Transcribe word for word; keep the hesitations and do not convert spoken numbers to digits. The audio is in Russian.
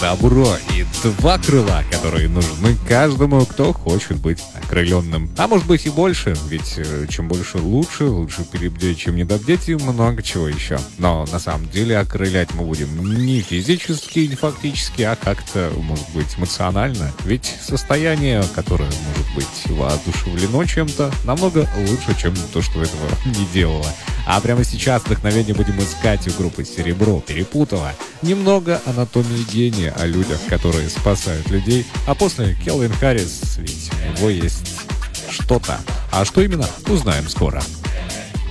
добро и два крыла, которые нужны каждому, кто хочет быть окрыленным. А может быть и больше, ведь чем больше лучше, лучше перебдеть, чем недобдеть и много чего еще. Но на самом деле окрылять мы будем не физически, не фактически, а как-то, может быть, эмоционально. Ведь состояние, которое может быть воодушевлено чем-то, намного лучше, чем то, что этого не делало. А прямо сейчас вдохновение будем искать у группы «Серебро» перепутала. Немного анатомии гения о людях, которые спасают людей. А после Кельвин Харрис, ведь у него есть что-то. А что именно, узнаем скоро.